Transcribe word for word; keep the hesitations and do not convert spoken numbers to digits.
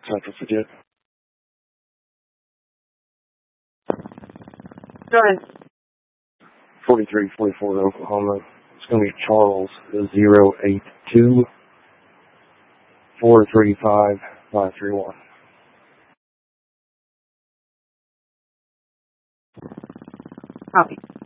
Central Forget. Go ahead. forty-three forty-four Oklahoma. It's going to be Charles, zero eight two, four three five, five three one. Copy.